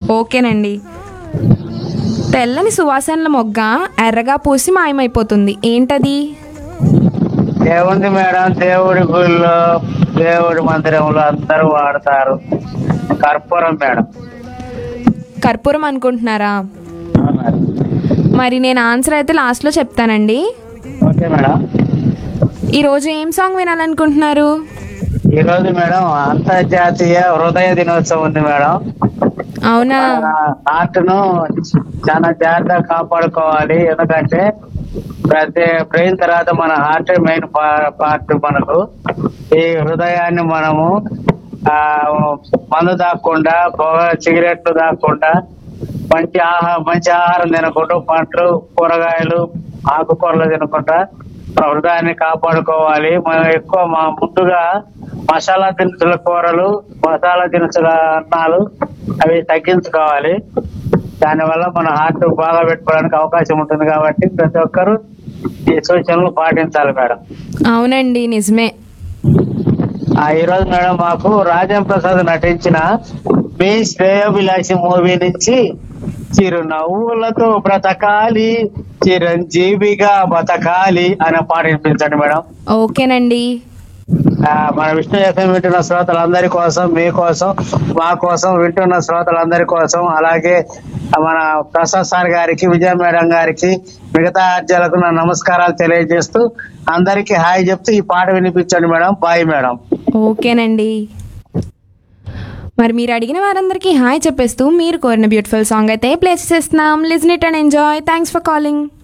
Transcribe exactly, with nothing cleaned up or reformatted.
ఓకేనండి. తెల్లని సువాసనల మొగ్గ ఎర్రగా పూసి మాయమైపోతుంది, ఏంటది? ఏముంది మేడం, దేవుడి గుళ్ళో దేవుడి మందిరంలో అందరూ వాడతారు, కర్పూరం మేడం. కర్పూరం అనుకుంటున్నారా? మరి నేను ఆన్సర్ అయితే లాస్ట్లో చెప్తానండి. Okay madam. ఈరోజు ఏం సాంగ్ వినాలనుకుంటున్నారు? ఈరోజు మేడం అంతర్జాతీయ హృదయ దినోత్సవం ఉంది మేడం. అవునా? హార్ట్ను చాలా జాగ్రత్తగా కాపాడుకోవాలి, ఎందుకంటే ప్రతి బ్రెయిన్ తర్వాత మన హార్ట్ మెయిన్ పార్ట్. మనకు ఈ హృదయాన్ని మనము ఆ మందు దాక్కుండా, పొగ సిగరెట్లు దాక్కుండా, మంచి ఆహారం మంచి ఆహారం తినకుండా, పండ్లు కూరగాయలు ఆకుకూరలు తినకుండా మన హృదయాన్ని కాపాడుకోవాలి. మనం ఎక్కువ మా ముందుగా మసాలా దినుసుల కూరలు, మసాలా దినుసుల అన్నాలు అవి తగ్గించుకోవాలి. దానివల్ల మన హార్ట్ బాగా పెట్టుకోవడానికి అవకాశం ఉంటుంది. కాబట్టి ప్రతి ఒక్కరు ఈ సూచనలు పాటించాలి మేడం. అవునండి, నిజమే. ఆ ఈరోజు మేడం మాకు రాజేంద్ర ప్రసాద్ నటించిన మీ శ్రేయోభిలాషి మూవీ నుంచి చిరునవ్వులతో బ్రతకాలి, చిరంజీవిగా బతకాలి అనే పాట వినిపించండి మేడం. ఓకేనండి. మన విష్ణు ఎఫ్ఎం వింటున్న శ్రోతలందరి కోసం, మీకోసం, మా కోసం, వింటున్న శ్రోతలందరి కోసం, అలాగే మన ప్రసాద్ సార్ గారికి, విజయ మేడం గారికి, మిగతా ఆర్జాలకు నా నమస్కారాలు తెలియజేస్తూ అందరికి హాయ్ చెప్తూ ఈ పాట వినిపించండి మేడం. Bye madam. ఓకేనండి. మరి మీరు అడిగిన వారందరికీ హాయ్ చెప్పేస్తూ మీరు కోరిన బ్యూటిఫుల్ సాంగ్ అయితే ప్లే చేసేస్తున్నాం. Listen it and enjoy. Thanks for calling.